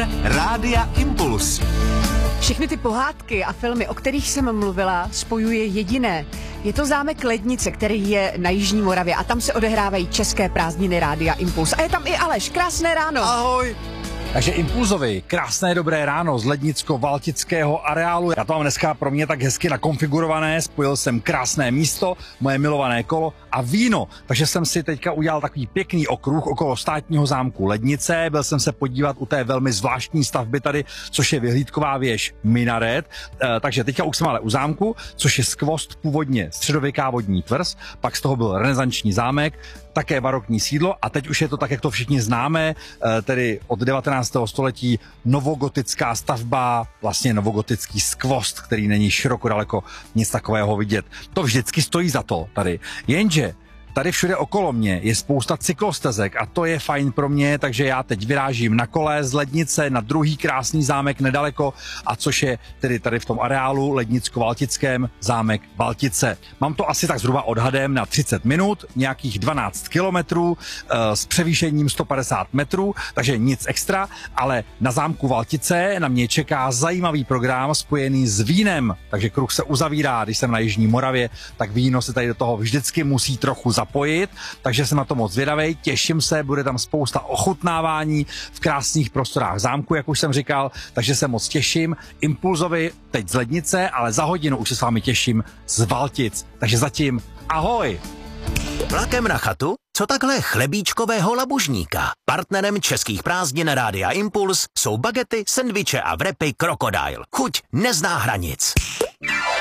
Rádia Impuls. Všechny ty pohádky a filmy, o kterých jsem mluvila, spojuje jediné. Je to zámek Lednice, který je na Jižní Moravě a tam se odehrávají české prázdniny Rádia Impuls. A je tam i Aleš. Krásné ráno. Ahoj. Takže Impulzovi, krásné dobré ráno z lednicko-valtického areálu. Já to mám dneska pro mě tak hezky nakonfigurované, spojil jsem krásné místo, moje milované kolo a víno. Takže jsem si teďka udělal takový pěkný okruh okolo státního zámku Lednice. Byl jsem se podívat u té velmi zvláštní stavby tady, což je vyhlídková věž Minaret. Takže teďka už jsem ale u zámku, což je skvost původně středověká vodní tvrz, pak z toho byl renesanční zámek, také barokní sídlo a teď už je to tak, jak to všichni známe, tedy od 19. století novogotická stavba, vlastně novogotický skvost, který není široko daleko nic takového vidět. To vždycky stojí za to tady. Jenže tady všude okolo mě je spousta cyklostezek a to je fajn pro mě, takže já teď vyrážím na kole z Lednice na druhý krásný zámek nedaleko, a což je tedy tady v tom areálu lednicko-valtickém zámek Valtice. Mám to asi tak zhruba odhadem na 30 minut, nějakých 12 kilometrů s převýšením 150 metrů, takže nic extra, ale na zámku Valtice na mě čeká zajímavý program spojený s vínem, takže kruh se uzavírá, když jsem na Jižní Moravě, tak víno se tady do toho vždycky musí trochu zapojit, takže jsem na to moc zvědavej, těším se, bude tam spousta ochutnávání v krásných prostorách zámku, jak už jsem říkal, takže se moc těším. Impulzovi teď z Lednice, ale za hodinu už se s vámi těším z Valtic, takže zatím ahoj! Vlakem na chatu? Co takhle chlebíčkového labužníka? Partnerem českých prázdnin Rádia Impuls jsou bagety, sendviče a wrapy Crocodile. Chuť nezná hranic.